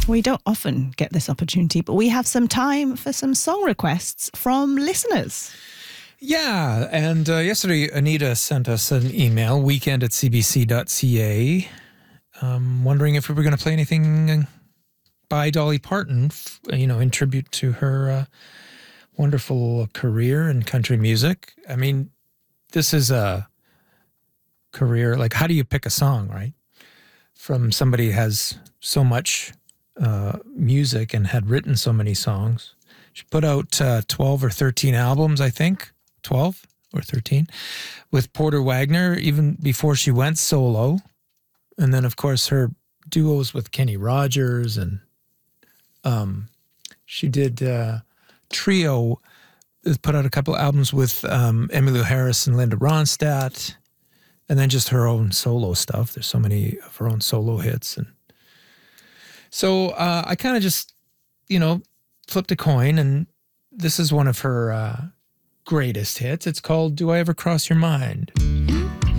We don't often get this opportunity, but we have some time for some song requests from listeners. Yeah, and yesterday Anita sent us an email, weekend@cbc.ca, wondering if we were going to play anything by Dolly Parton, in tribute to her wonderful career in country music. I mean, this is a career, like, how do you pick a song, right? From somebody who has so much music and had written so many songs. She put out 12 or 13 albums, I think, 12 or 13, with Porter Wagoner, even before she went solo. And then, of course, her duos with Kenny Rogers, and she did trio, put out a couple albums with Emmylou Harris and Linda Ronstadt, and then just her own solo stuff. There's so many of her own solo hits. And so I kind of just, flipped a coin, and this is one of her greatest hits. It's called Do I Ever Cross Your Mind?